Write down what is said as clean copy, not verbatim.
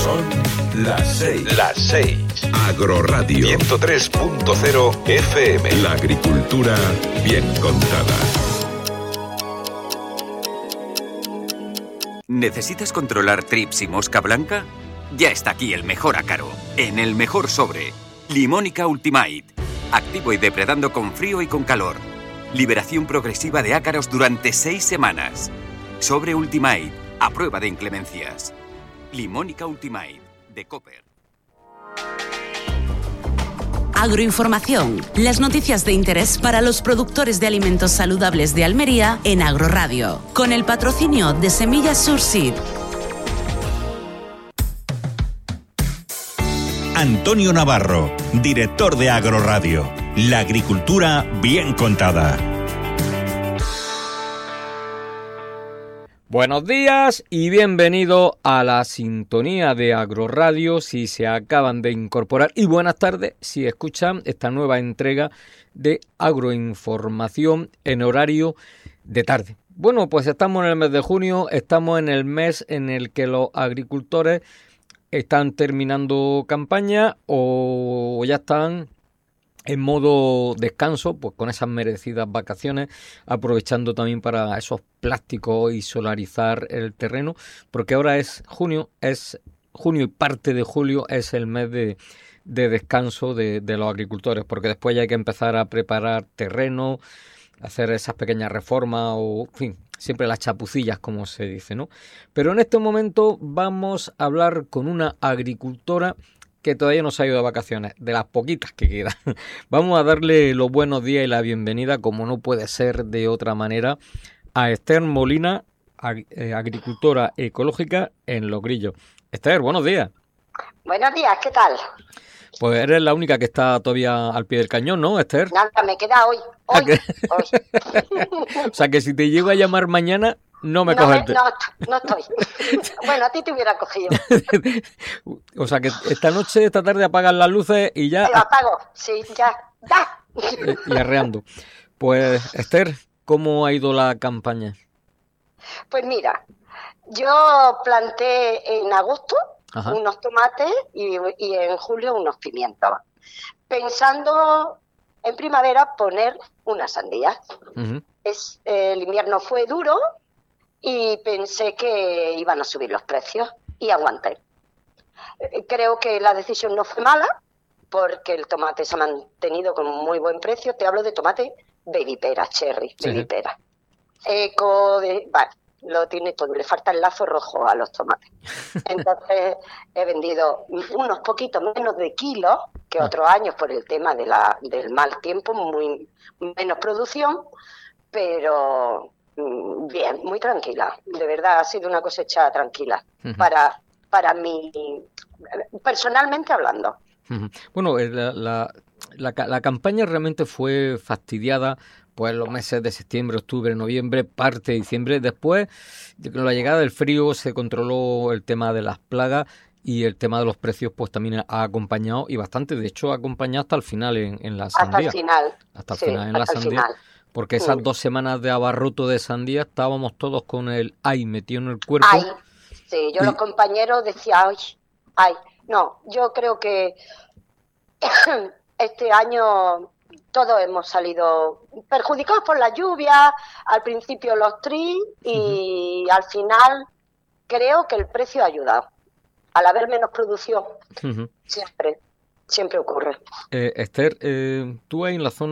Son las 6. Las 6. Agroradio 103.0 FM. La agricultura bien contada. ¿Necesitas controlar trips y mosca blanca? Ya está aquí el mejor ácaro, en el mejor sobre. Limónica Ultimate. Activo y depredando con frío y con calor. Liberación progresiva de ácaros durante 6 semanas. Sobre Ultimate, a prueba de inclemencias. Limónica Ultimate, de Cooper. Agroinformación. Las noticias de interés para los productores de alimentos saludables de Almería en Agroradio. Con el patrocinio de Semillas Surseed. Antonio Navarro, director de Agroradio. La agricultura bien contada. Buenos días y bienvenido a la sintonía de Agroradio si se acaban de incorporar, y buenas tardes si escuchan esta nueva entrega de Agroinformación en horario de tarde. Bueno, pues estamos en el mes de junio, estamos en el mes en el que los agricultores están terminando campaña o ya están en modo descanso, pues con esas merecidas vacaciones, aprovechando también para esos plásticos y solarizar el terreno, porque ahora es junio y parte de julio es el mes de descanso de los agricultores, porque después ya hay que empezar a preparar terreno, hacer esas pequeñas reformas o, en fin, siempre las chapucillas, como se dice, ¿no? Pero en este momento vamos a hablar con una agricultora que todavía no se ha ido de vacaciones, de las poquitas que quedan. Vamos a darle los buenos días y la bienvenida, como no puede ser de otra manera, a Esther Molina, agricultora ecológica en Los Grillos. Esther, buenos días. Buenos días, ¿qué tal? Pues eres la única que está todavía al pie del cañón, ¿no, Esther? Nada, me queda hoy. O sea, que si te llego a llamar mañana, no me coges el teléfono. No estoy. Bueno, a ti te hubiera cogido. O sea, que esta tarde apagas las luces y ya... Lo apago, sí, ya. Y arreando. Pues, Esther, ¿cómo ha ido la campaña? Pues mira, yo planté en agosto unos tomates y en julio unos pimientos, pensando en primavera poner unas sandías. Uh-huh. El invierno fue duro y pensé que iban a subir los precios y aguanté. Creo que la decisión no fue mala porque el tomate se ha mantenido con un muy buen precio. Te hablo de tomate baby pera, cherry, sí. Baby pera. Lo tiene todo, le falta el lazo rojo a los tomates. Entonces he vendido unos poquitos menos de kilos que otros años por el tema del mal tiempo, menos producción, pero bien, muy tranquila. De verdad, ha sido una cosecha tranquila. Uh-huh. Para mí, personalmente hablando. Uh-huh. Bueno, la campaña realmente fue fastidiada pues los meses de septiembre, octubre, noviembre, parte de diciembre. Después, con la llegada del frío, se controló el tema de las plagas y el tema de los precios pues también ha acompañado, y bastante, de hecho ha acompañado hasta el final en la sandía. Hasta el final en la sandía. Final. Porque esas 2 semanas de abarroto de sandía estábamos todos con el metido en el cuerpo. Sí, los compañeros decían, no, yo creo que este año todos hemos salido perjudicados por la lluvia, al principio los tris y al final creo que el precio ha ayudado. Al haber menos producción, siempre ocurre. Esther, tú ahí en la zona